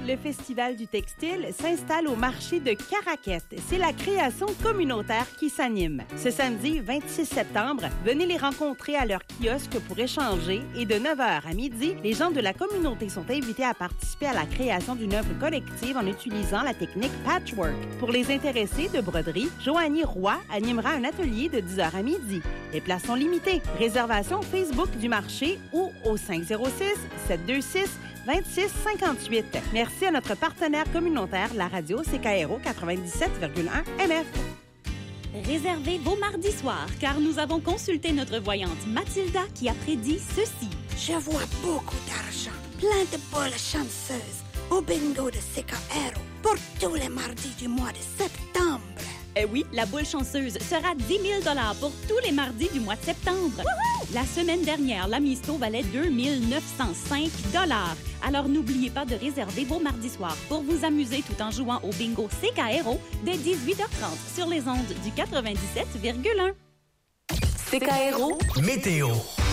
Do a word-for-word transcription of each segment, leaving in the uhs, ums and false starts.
le Festival du textile s'installe au marché de Caraquette. C'est la création communautaire qui s'anime. Ce samedi vingt-six septembre, venez les rencontrer à leur kiosque pour échanger et de neuf heures à midi, les gens de la communauté sont invités à participer à la création d'une œuvre collective en utilisant la technique patchwork. Pour les intéressés de broderie, Joanie Roy animera un atelier de dix heures à midi. Les places sont limitées. Réservation Facebook du marché ou au cinq zéro six, sept deux six, deux six cinq huit. Merci à notre partenaire communautaire, la radio C K R O quatre-vingt-dix-sept virgule un M F. Réservez vos mardis soirs, car nous avons consulté notre voyante Mathilda qui a prédit ceci. Je vois beaucoup d'argent, plein de boules chanceuses au bingo de C K R O pour tous les mardis du mois de septembre. Eh oui, la boule chanceuse sera dix mille dollars pour tous les mardis du mois de septembre. Wouhou! La semaine dernière, la Misto valait deux mille neuf cent cinq dollars. Alors n'oubliez pas de réserver vos mardis soirs pour vous amuser tout en jouant au bingo C K R O dès dix-huit heures trente sur les ondes du quatre-vingt-dix-sept virgule un. C K R O Météo.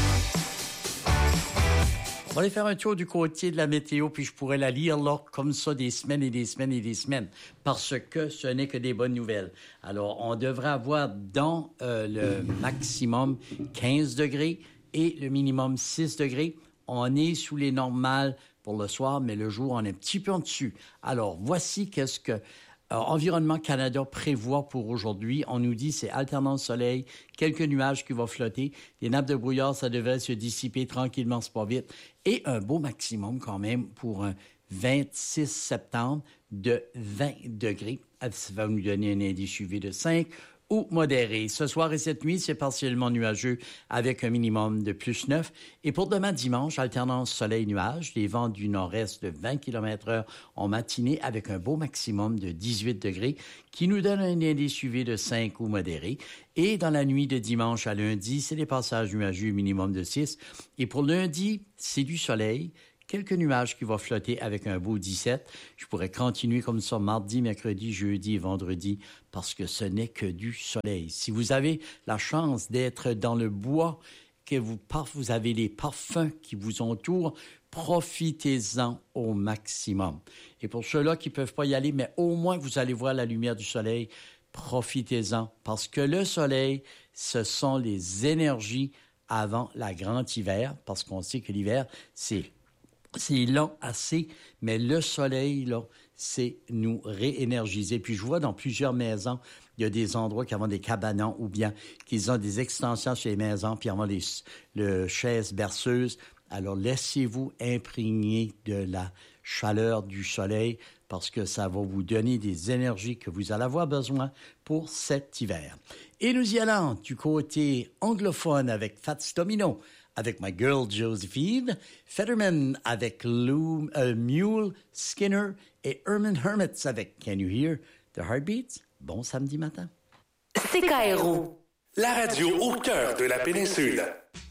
On va aller faire un tour du côté de la météo, puis je pourrais la lire là, comme ça, des semaines et des semaines et des semaines, parce que ce n'est que des bonnes nouvelles. Alors, on devrait avoir dans euh, le maximum quinze degrés et le minimum six degrés. On est sous les normales pour le soir, mais le jour, on est un petit peu en dessus. Alors, voici qu'est-ce que euh, Environnement Canada prévoit pour aujourd'hui. On nous dit c'est alternance soleil, quelques nuages qui vont flotter, des nappes de brouillard, ça devrait se dissiper tranquillement, c'est pas vite, et un beau maximum quand même pour un vingt-six septembre de vingt degrés. Ça va nous donner un indice U V de cinq ou modéré. Ce soir et cette nuit, c'est partiellement nuageux avec un minimum de plus neuf. Et pour demain dimanche, alternance soleil-nuage, des vents du nord-est de vingt kilomètres heure en matinée avec un beau maximum de dix-huit degrés qui nous donne un indice U V de cinq ou modéré. Et dans la nuit de dimanche à lundi, c'est des passages nuageux minimum de six. Et pour lundi, c'est du soleil. Quelques nuages qui vont flotter avec un beau dix-sept. Je pourrais continuer comme ça mardi, mercredi, jeudi et vendredi parce que ce n'est que du soleil. Si vous avez la chance d'être dans le bois, que vous, vous avez les parfums qui vous entourent, profitez-en au maximum. Et pour ceux-là qui ne peuvent pas y aller, mais au moins vous allez voir la lumière du soleil, profitez-en parce que le soleil, ce sont les énergies avant la grande hiver parce qu'on sait que l'hiver, c'est C'est long assez, mais le soleil, là, c'est nous réénergiser. Puis je vois dans plusieurs maisons, il y a des endroits qui ont des cabanons ou bien qu'ils ont des extensions sur les maisons, puis ils ont les le chaises berceuses. Alors laissez-vous imprégner de la chaleur du soleil parce que ça va vous donner des énergies que vous allez avoir besoin pour cet hiver. Et nous y allons du côté anglophone avec Fats Domino, avec My Girl Josephine, Fetterman avec Lou, euh, Mule Skinner et Herman Hermits avec Can You Hear the Heartbeats? Bon samedi matin. C K R O. La radio au cœur de la péninsule.